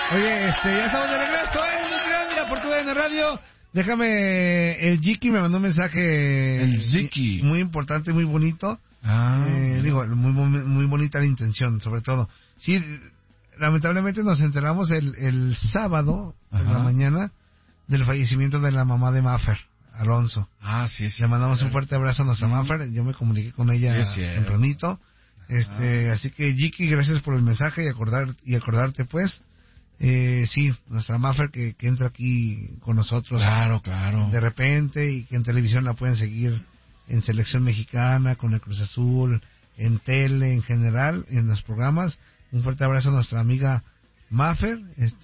Oye, ya estamos de regreso en Nutrilandia por TUDN Radio. Déjame, el Jiki me mandó un mensaje. El Jiki. Muy importante, muy bonito. Digo, muy bonita la intención, sobre todo. Sí, lamentablemente nos enteramos el sábado, en la mañana, del fallecimiento de la mamá de Maffer, Alonso. Sí. Le mandamos un fuerte abrazo a nuestra Maffer. Yo me comuniqué con ella tempranito. Así que, Jiki, gracias por el mensaje y acordarte, pues. Sí, nuestra Maffer que entra aquí con nosotros. Claro. De repente, y que en televisión la pueden seguir en Selección Mexicana, con el Cruz Azul, en tele, en general, en los programas. Un fuerte abrazo a nuestra amiga Maffer,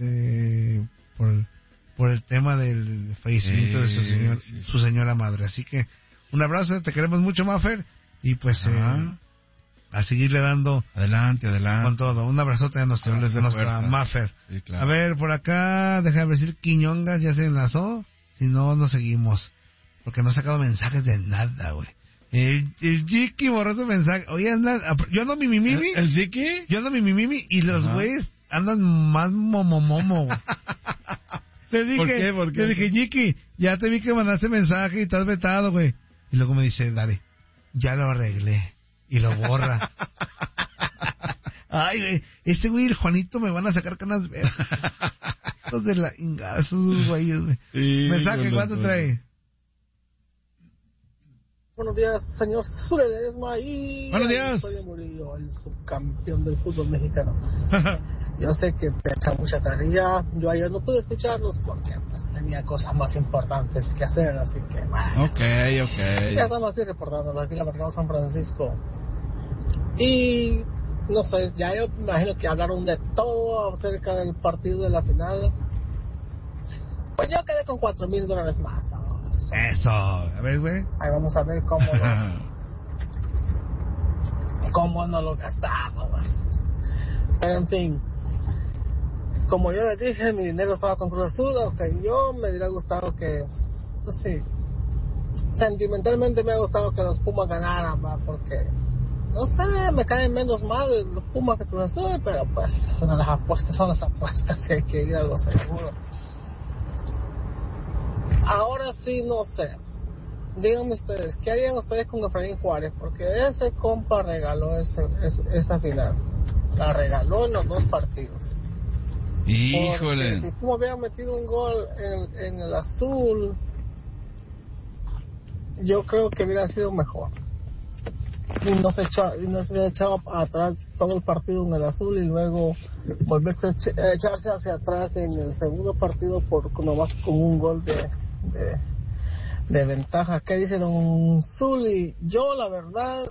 por el tema del fallecimiento de su señora madre. Así que, un abrazo, te queremos mucho, Maffer, y pues, a seguirle dando adelante con todo. Un abrazote a nuestra Maffer. Sí, claro. A ver, por acá, déjame decir, Quiñongas ya se enlazó. Si no, no seguimos, porque no ha sacado mensajes de nada, güey. El Jiki borró su mensaje. Oye, yo ando mi mimimi. ¿El Jiki? Yo ando mi mimimi y los güeyes andan más momomomo, güey. Le dije, ¿Por qué? Le dije, Jiki, ya te vi que mandaste mensaje y estás vetado, güey. Y luego me dice, dale, ya lo arreglé. Y lo borra. Ay, güey, este güey y el Juanito me van a sacar canas verdes. Estos de la ingada, esos güeyes, güey. Sí, mensaje, ¿cuánto trae? Buenos días, señor Zule Ledesma y... Buenos días. Soy Murillo, el subcampeón del fútbol mexicano. Yo sé que me echan mucha carrilla. Yo ayer no pude escucharlos porque pues, tenía cosas más importantes que hacer, así que... Bueno, Ok. ya estamos aquí reportándolo, aquí en la Mercado San Francisco. Y... no sé, ya yo me imagino que hablaron de todo acerca del partido de la final. Pues yo quedé con $4,000 más. Eso, a ver, güey. Ahí vamos a ver cómo no lo gastamos, güey. Pero en fin, como yo les dije, mi dinero estaba con Cruz Azul, aunque yo me hubiera gustado que, pues sí, sentimentalmente me ha gustado que los Pumas ganaran, ¿va? Porque, no sé, me caen menos mal los Pumas que Cruz Azul, pero pues las apuestas son las apuestas y hay que ir a lo seguro. Ahora sí, no sé. Díganme ustedes, ¿qué harían ustedes con Efraín Juárez? Porque ese compa regaló esta final. La regaló en los dos partidos. Híjole. Porque si Puma hubiera metido un gol en el azul, yo creo que hubiera sido mejor. Y no se hubiera echado atrás todo el partido en el azul y luego volverse a echarse hacia atrás en el segundo partido nomás con un gol de ventaja. ¿Qué dice don Zuli? Yo la verdad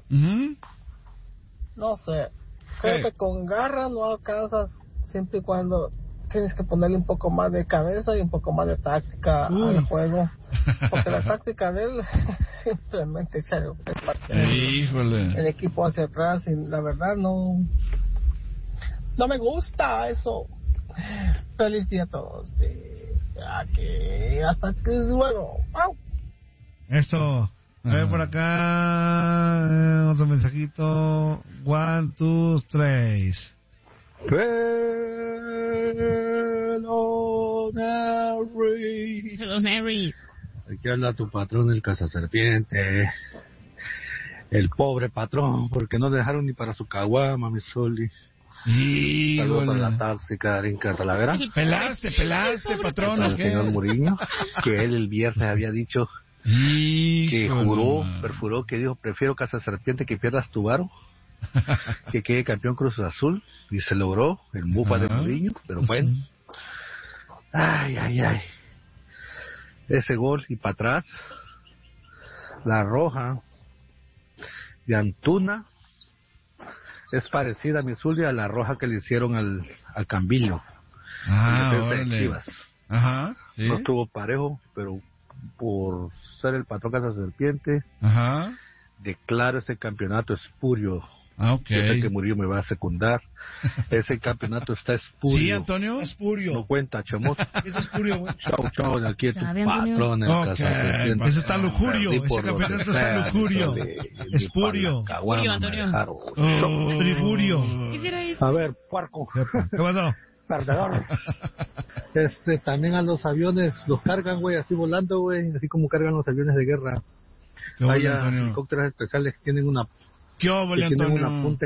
no sé, creo que con garra no alcanzas, siempre y cuando tienes que ponerle un poco más de cabeza y un poco más de táctica al juego, porque la táctica de él simplemente echar el equipo hacia atrás y la verdad no me gusta eso. Feliz día a todos. Hasta que luego. ¡Au! Eso. A ver por acá. Otro mensajito. 1, 2, 3. Hello, Mary. Aquí habla tu patrón, el cazaserpiente. El pobre patrón, porque no dejaron ni para su caguama, mi Soli. Y saludos para la tóxica Darinka Talavera. Pelaste, patrón. El señor Muriño, que él el viernes había dicho que perfuró, que dijo, prefiero cazaserpiente que pierdas tu varo, que quede campeón Cruz Azul, y se logró el bufa de Muriño, pero bueno. Ay. Ese gol y para atrás, la roja de Antuna es parecida a Missouri a la roja que le hicieron al Cambillo. ¿Sí? No estuvo parejo, pero por ser el patrón Casa Serpiente, declaro ese campeonato espurio. Yo sé que Murillo me va a secundar. Ese campeonato está espurio. ¿Sí, Antonio? Espurio. No cuenta, chamos. Es espurio, güey. Chao, de aquí es tu patrón, el Casa Serpiente. Ese está lujurio. Ese campeonato está lujurio. Espurio. Antonio. Triburio. ¿Qué será eso? A ver, puerco. ¿Qué pasó? perdedor. También a los aviones los cargan, güey, así volando, güey, así como cargan los aviones de guerra. ¿Qué Hay óvole, Antonio? helicópteros especiales que tienen una ¿Qué óvole, tienen Antonio? una punta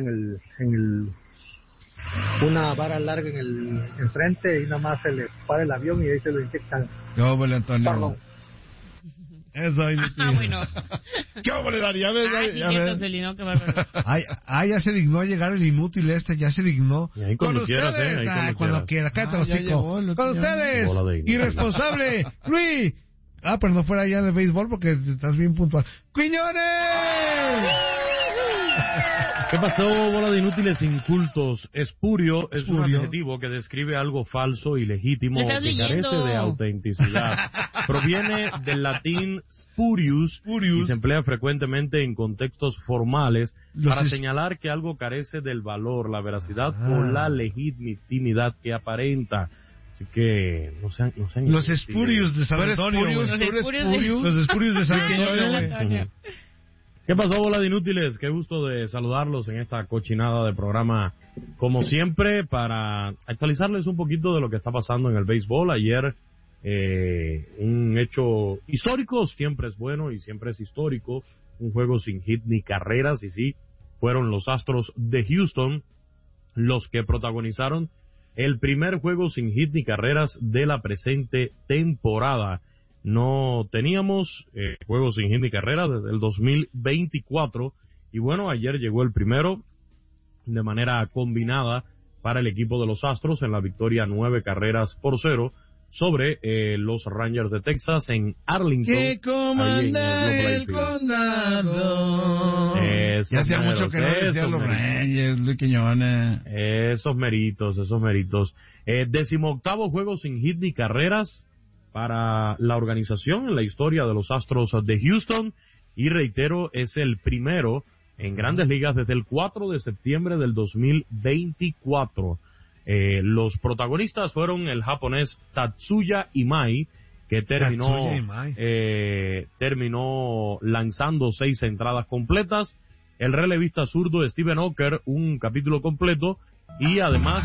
una vara larga en el enfrente y nada más se le para el avión y ahí se lo inyectan. ¿Qué óvole, Antonio? Perdón. Eso, bueno. ¿Qué óvole, Dari? Ya ves, ya ves. Celino, qué bárbaro. Ya se dignó a llegar el inútil ya se dignó. Y ahí cuando quieras, ustedes, ahí cuando quiera, cállate los ya hocico. llegó, lo Con que ustedes, Bola de irresponsable, Luis. Pero no fuera ya de béisbol porque estás bien puntual. ¡Quiñones! ¿Qué pasó, bola de inútiles incultos? Espurio es un Espurio. adjetivo que describe algo falso, ilegítimo ¿Lo o estás que leyendo? carece de autenticidad. Proviene del latín spurius y se emplea frecuentemente en contextos formales para señalar que algo carece del valor, la veracidad o la legitimidad que aparenta. Así que no sean Los espurios de San Antonio. Los Los espurios de San Antonio, güey. ¿Qué pasó, bola de inútiles? Qué gusto de saludarlos en esta cochinada de programa, como siempre, para actualizarles un poquito de lo que está pasando en el béisbol. Ayer, un hecho histórico, siempre es bueno y siempre es histórico, un juego sin hit ni carreras, y sí, fueron los Astros de Houston los que protagonizaron el primer juego sin hit ni carreras de la presente temporada. No teníamos juegos sin hit ni carrera desde el 2024 y bueno, ayer llegó el primero de manera combinada para el equipo de los Astros en la victoria 9-0 sobre los Rangers de Texas en Arlington. ¡Que comanda el condado! Ya hacía mucho que no decían los Rangers, Luis Quiñones. Esos meritos. 18º juego sin hit ni carreras para la organización en la historia de los Astros de Houston, y reitero, es el primero en Grandes Ligas desde el 4 de septiembre del 2024. Los protagonistas fueron el japonés Tatsuya Imai, que terminó lanzando 6 entradas completas, el relevista zurdo Steven Oker un capítulo completo, y además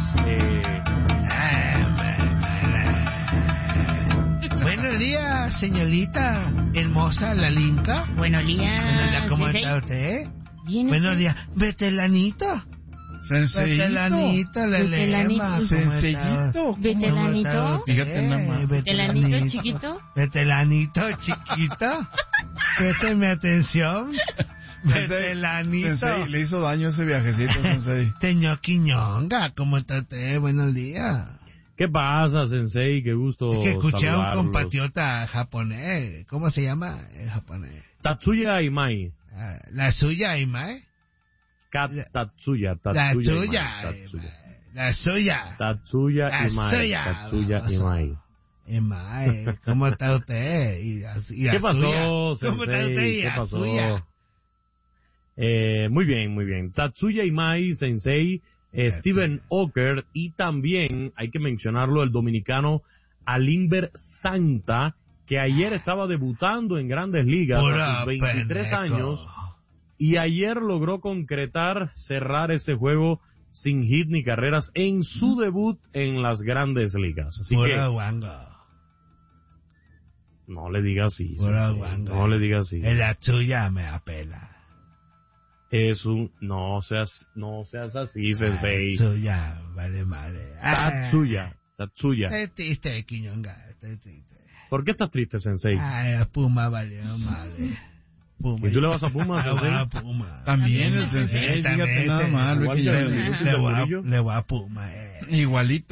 Buenos días, señorita hermosa, la Linca. Buenos días. ¿Cómo está usted? Bien. Buenos días, veteranito. Veteranito, la lema. Sencillito. Veteranito. Fíjate nada más. Veteranito chiquito. Veteranito chiquito. Présteme atención. Veteranito. Sensei, le hizo daño ese viajecito, Sensei. Señor Quiñonga, ¿cómo está usted? Buenos días. ¿qué pasa, Sensei? Qué gusto. Es que escuché a un saludarlos. compatriota japonés. ¿Cómo se llama el japonés? Tatsuya Imai. La suya, Imai. Tatsuya La Imai. suya. La suya. Tatsuya La Imai. suya. Tatsuya Imai. Imai, ¿cómo está usted? ¿Qué pasó, Sensei? ¿Cómo está usted? ¿Qué pasó? Muy bien. Tatsuya Imai, Sensei, Steven Oker, y también, hay que mencionarlo, el dominicano Alimber Santa, que ayer estaba debutando en Grandes Ligas a sus 23 años, y ayer logró cerrar ese juego sin hit ni carreras en su debut en las Grandes Ligas. Así que no le digas así. No le digas así. La tuya me apela. No seas así, Sensei. Tatsuya, vale. Tatsuya. Estoy triste, Quiñonga, estoy triste. ¿Por qué estás triste, Sensei? La Puma valió madre. Puma. ¿Y tú le vas a Puma, Sensei? Le voy a Puma. También el Sensei, fíjate nada más, Luis Quiñones. Le voy a Puma. Igualito.